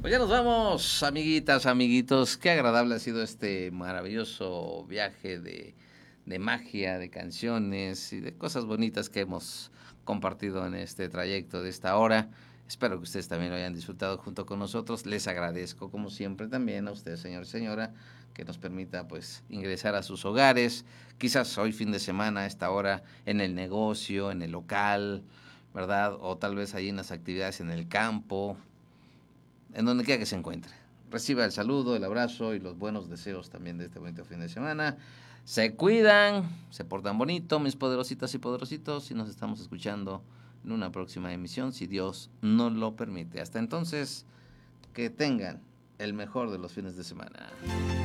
Pues ya nos vamos, amiguitas, amiguitos. Qué agradable ha sido este maravilloso viaje de magia, de canciones y de cosas bonitas que hemos compartido en este trayecto de esta hora. Espero que ustedes también lo hayan disfrutado junto con nosotros. Les agradezco, como siempre, también a usted, señor y señora, que nos permita pues ingresar a sus hogares. Quizás hoy fin de semana, a esta hora, en el negocio, en el local, ¿verdad? O tal vez ahí en las actividades en el campo, en donde quiera que se encuentre. Reciba el saludo, el abrazo y los buenos deseos también de este bonito fin de semana. Se cuidan, se portan bonito, mis poderositas y poderositos, y nos estamos escuchando en una próxima emisión, si Dios nos lo permite. Hasta entonces, que tengan el mejor de los fines de semana.